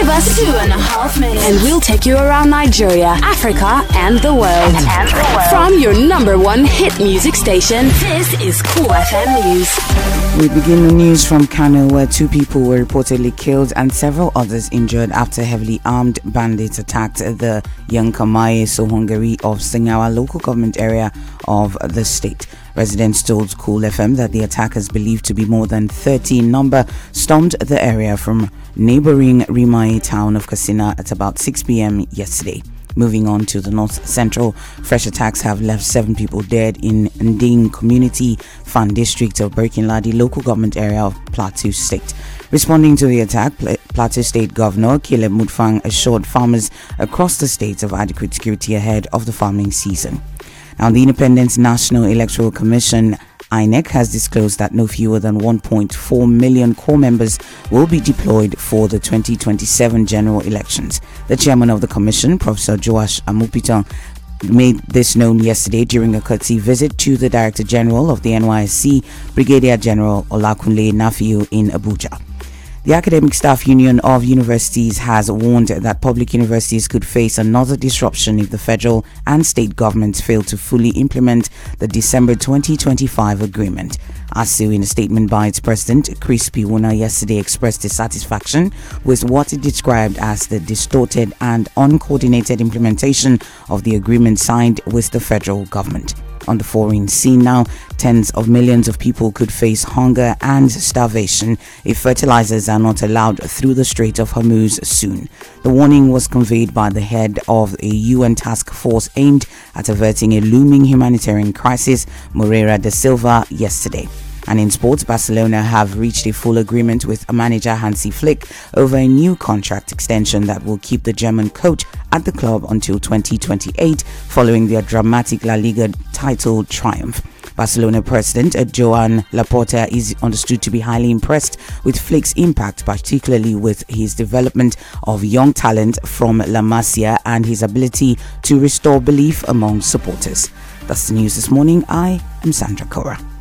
Give us 2.5 minutes and we'll take you around Nigeria, Africa, and the world. From your number one hit music station, this is Cool FM News. We begin the news from Kano, where 2 people were reportedly killed and several others injured after heavily armed bandits attacked the Yankamaye Sohongari of Singawa local government area of the state. Residents told Cool FM that the attackers, believed to be more than 30 in number, stormed the area from neighboring Rimae town of Katsina at about 6 p.m. yesterday. Moving on to the north central, fresh attacks have left 7 people dead in Nding Community Fund District of Birkinladi local government area of Plateau State. Responding to the attack, Plateau State Governor Caleb Mutfwang assured farmers across the state of adequate security ahead of the farming season. Now, the Independent National Electoral Commission INEC has disclosed that no fewer than 1.4 million core members will be deployed for the 2027 general elections. The chairman of the commission, Professor Joash Amupitan, made this known yesterday during a courtesy visit to the Director General of the NYSC, Brigadier General Olakunle Nafiu in Abuja. The Academic Staff Union of Universities has warned that public universities could face another disruption if the federal and state governments fail to fully implement the December 2025 agreement. ASU, in a statement by its president, Chris Piwuna, yesterday expressed dissatisfaction with what it described as the distorted and uncoordinated implementation of the agreement signed with the federal government. On the foreign scene now, tens of millions of people could face hunger and starvation if fertilizers are not allowed through the Strait of Hormuz soon. The warning was conveyed by the head of a UN task force aimed at averting a looming humanitarian crisis, Moreira da Silva, yesterday. And in sports, Barcelona have reached a full agreement with manager Hansi Flick over a new contract extension that will keep the German coach at the club until 2028, following their dramatic La Liga title triumph. Barcelona president Joan Laporta is understood to be highly impressed with Flick's impact, particularly with his development of young talent from La Masia and his ability to restore belief among supporters. That's the news this morning. I am Sandra Cora.